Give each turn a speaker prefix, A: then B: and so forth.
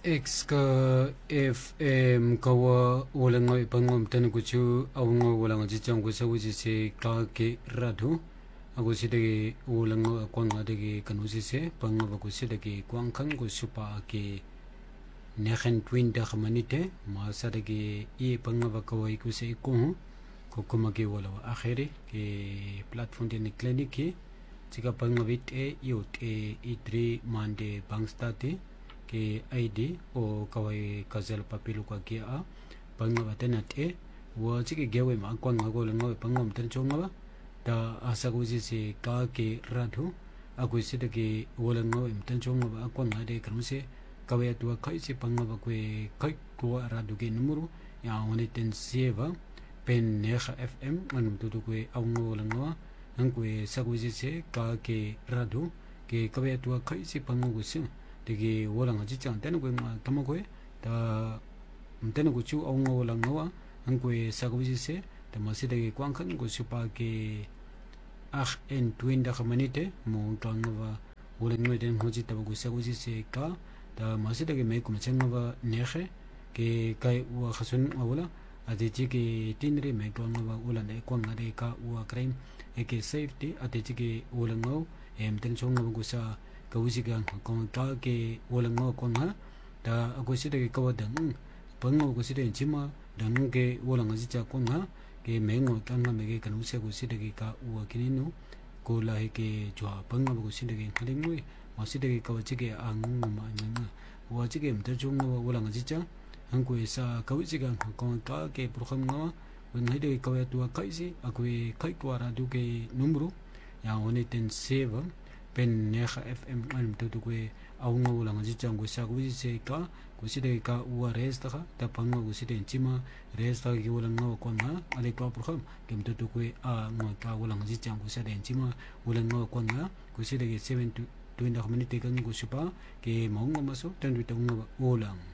A: X ka FM kawa walang nga ipangom tan ko chu awang walang ji chang ko sa wuji se ka ke radhu ako si de walang nga kwang nga de kanu si se pang ba ko si de kwang kan ko supa ke nekhen twin da khamanite ma sa de e pang ba ko ko se ko kuma ke wala akhire ke platform de clinic ke jika pang bit e yot e 3 mande bangstate ke ID o kawai kazal papilu ka kia a panga batenat e wo chike gewe ma kwang ngo ngo pangom tan chonga ba da asa ko ji se ka ke radhu aku se de ke wola ngo im tan chonga ba kwang ade kramse kawai tu kai se panga ba kwe kai ko radhu ke numero ya woni ten seva pen neha FM an tu kwe aw ngo la ngo an kwe sa ko ji se ka ke radhu ke kawai tu kai se panga ko se 되게 워랑 진짜 때는 거 담아고에 다 때는 거 주 엉어 워랑 너와 한국에 사고지세 다 마시되게 꽝큰 거 슈파게 엔 트윈다 커뮤니티 뭐 강과 워랑 노된 호지 타고 사고지세가 다 마시되게 메고 마찬가바 네헤 게 가이 우 하순 와라 아디지게 틴리 메고가 올라네 꽝아데가 우 크라임 에게 세이프티 아디지게 워랑노 엠텐 총고사 kawusigan kong ka ke walang ngo kong ha da ako sida ke kawadang pango ko sida chima dang ke walang aji kong ha ke mengo tanga mege kan usia ko sida ke ka uwa kinino ko la ke jwa pango ko sida ke khalingwe ma sida ke kawachi ke angu ma nyanga wa chi ke mta chung ngo walang aji hang ko sa kawusigan kong ka ke program ngo wen hide ke kawya tu kai si ako kai ko ara du ke numero ya woni ten save pen neha FM an tu kwe awng ulang ji chang ko sa ko se ka ko si de ka u rest ka ta pang ko si de chima rest ka ki ulang ngo ko na ale ka program kem tu kwe a ngo ka ulang ji chang ko sa de chima ulang ngo ko na ko si de 7 to 20 minute kan ko supa ke mong ngo maso tan tu ulang